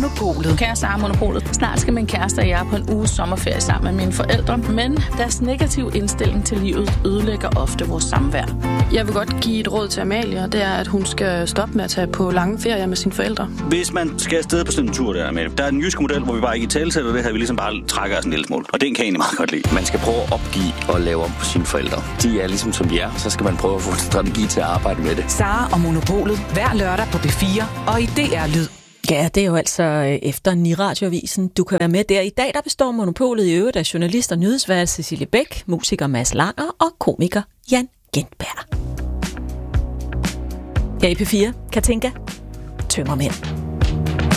Monopolet. Kære Sara Monopolet. Snart skal min kæreste og jeg på en uges sommerferie sammen med mine forældre, men deres negative indstilling til livet ødelægger ofte vores samvær. Jeg vil godt give et råd til Amalie, og det er, at hun skal stoppe med at tage på lange ferier med sine forældre. Hvis man skal afsted på sådan en tur der, Amalie, der er en jysk model, hvor vi bare ikke i talesætter det her, vi ligesom bare trækker os en lille smule. Og den kan jeg egentlig meget godt lide. Man skal prøve at opgive og lave om på sine forældre. De er ligesom som de er, så skal man prøve at få en strategi til at arbejde med det. Sara og Monopolet hver lørdag på B4 og i DR Lyd. Ja, det er jo altså efter Niradioavisen. Du kan være med der. I dag der består Monopolet i øvrigt af journalist og nyhedsvært Cecilie Bæk, musiker Mads Langer og komiker Jan Gintberg. Her i P4, Katinka, Tømmermænd.